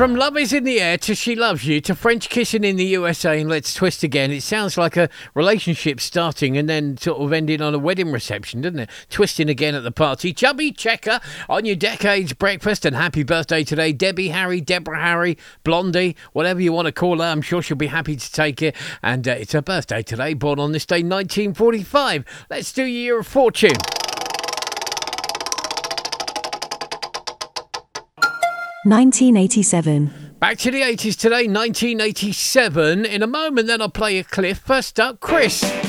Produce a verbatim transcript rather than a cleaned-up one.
From Love Is in the Air to She Loves You to French Kissing in the U S A and Let's Twist Again, it sounds like a relationship starting and then sort of ending on a wedding reception, doesn't it? Twisting again at the party. Chubby Checker on your Decades Breakfast, and happy birthday today, Debbie Harry, Deborah Harry, Blondie, whatever you want to call her. I'm sure she'll be happy to take it. And uh, it's her birthday today, born on this day, nineteen forty-five. Let's do Year of Fortune. nineteen eighty-seven. Back to the eighties today, nineteen eighty-seven. In a moment, then I'll play a cliff. First up, Chris.